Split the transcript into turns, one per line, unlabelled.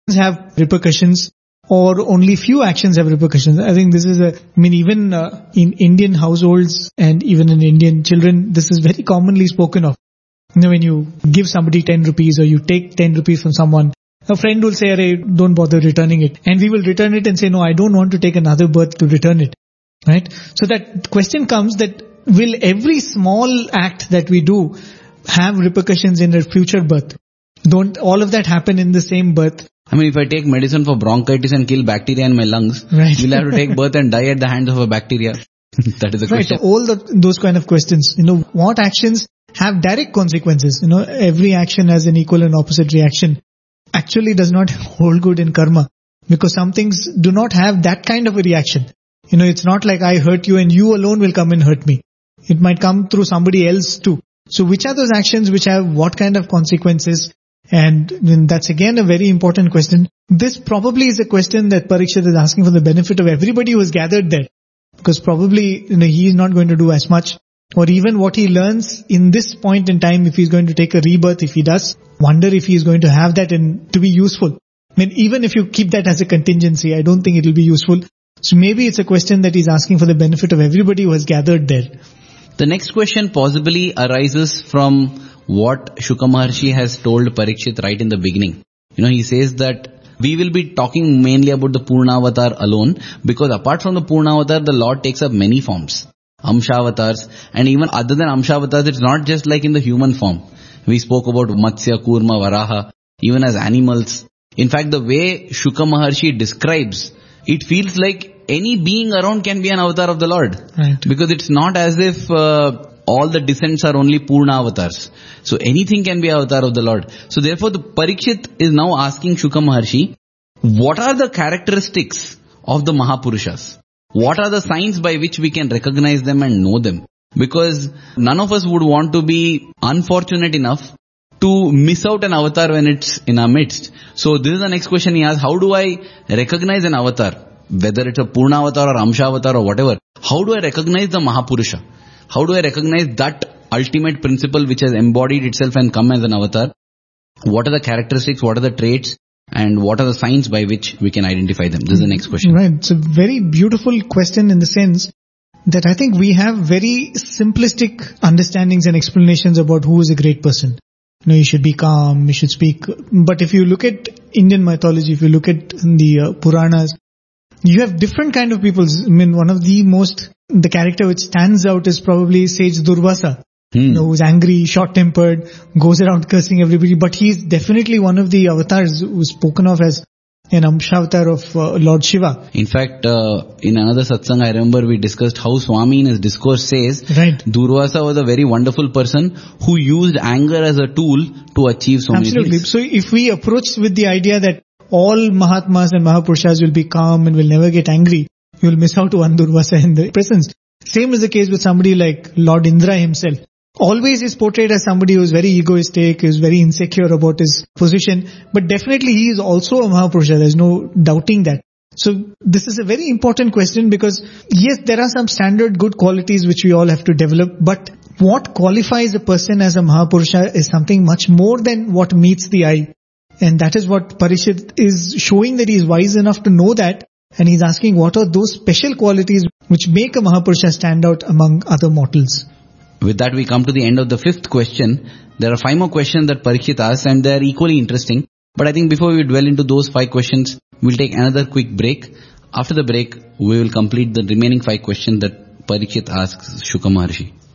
have repercussions or only few actions have repercussions. I think this is even in Indian households and even in Indian children, this is very commonly spoken of. When you give somebody 10 rupees or you take 10 rupees from someone, a friend will say, "Arey, don't bother returning it." And we will return it and say, "No, I don't want to take another birth to return it." Right? So that question comes that will every small act that we do have repercussions in a future birth? Don't all of that happen in the same birth?
I mean, if I take medicine for bronchitis and kill bacteria in my lungs,
right,
will I have to take birth and die at the hands of a bacteria? That is the question.
Right, so all those kind of questions. What actions have direct consequences? Every action has an equal and opposite reaction. Actually does not hold good in karma, because some things do not have that kind of a reaction. It's not like I hurt you and you alone will come and hurt me. It might come through somebody else too. So which are those actions which have what kind of consequences? And that's again a very important question. This probably is a question that Parikshit is asking for the benefit of everybody who is gathered there. Because probably, he is not going to do as much. Or even what he learns in this point in time, if he's going to take a rebirth, if he does, wonder if he is going to have that and to be useful. I mean, even if you keep that as a contingency, I don't think it will be useful. So maybe it's a question that he's asking for the benefit of everybody who has gathered there.
The next question possibly arises from what Shuka Maharshi has told Parikshit right in the beginning. He says that we will be talking mainly about the Purnavatar alone, because apart from the Purnavatar, the Lord takes up many forms. Amshavatars, and even other than Amshavatars, it's not just like in the human form. We spoke about Matsya, Kurma, Varaha, even as animals. In fact, the way Shuka Maharshi describes, it feels like any being around can be an avatar of the Lord.
Right.
Because it's not as if all the descents are only Purna avatars. So anything can be avatar of the Lord. So therefore the Parikshit is now asking Shuka Maharshi, what are the characteristics of the Mahapurushas? What are the signs by which we can recognize them and know them? Because none of us would want to be unfortunate enough to miss out an avatar when it's in our midst. So this is the next question he asks, how do I recognize an avatar? Whether it's a Purna avatar or Amsha avatar or whatever, how do I recognize the Mahapurusha? How do I recognize that ultimate principle which has embodied itself and come as an avatar? What are the characteristics, what are the traits, and what are the signs by which we can identify them? This is the next question.
Right. It's a very beautiful question in the sense that I think we have very simplistic understandings and explanations about who is a great person. You should be calm, you should speak. But if you look at Indian mythology, if you look at the Puranas, you have different kind of people. I mean, one of the character which stands out is probably Sage Durvasa. Who's angry, short-tempered, goes around cursing everybody. But he's definitely one of the avatars who's spoken of as an Amshavatar of Lord Shiva.
In fact, in another satsang, I remember we discussed how Swami in his discourse says,
right,
Durvasa was a very wonderful person who used anger as a tool to achieve so many things.
So if we approach with the idea that all Mahatmas and Mahapurushas will be calm and will never get angry, you will miss out on Durvasa in the presence. Same is the case with somebody like Lord Indra himself. Always is portrayed as somebody who is very egoistic, is very insecure about his position, but definitely he is also a Mahapurusha. There's no doubting that. So this is a very important question because yes, there are some standard good qualities which we all have to develop, but what qualifies a person as a Mahapurusha is something much more than what meets the eye. And that is what Parikshit is showing, that he is wise enough to know that, and he's asking what are those special qualities which make a Mahapurusha stand out among other mortals.
With that, we come to the end of the fifth question. There are 5 more questions that Parikshit asks, and they are equally interesting. But I think before we dwell into those 5 questions, we'll take another quick break. After the break, we will complete the remaining 5 questions that Parikshit asks Shuka Maharshi.